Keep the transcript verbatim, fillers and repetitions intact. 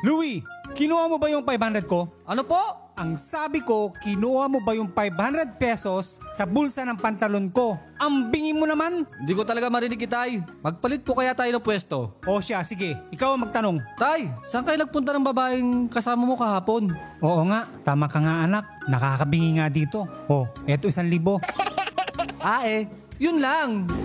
Louie, kinuha mo ba yung five hundred ko? Ano po? Ang sabi ko, kinuha mo ba yung five hundred pesos sa bulsa ng pantalon ko? Ang bingi mo naman. Hindi ko talaga marinig, Tay. Magpalit po kaya tayo ng pwesto. O siya, sige, ikaw ang magtanong. Tay, saan kayo nagpunta ng babaeng kasama mo kahapon? Oo nga, tama ka nga anak. Nakakabingi nga dito. O, eto isang libo. Ah eh, yun lang.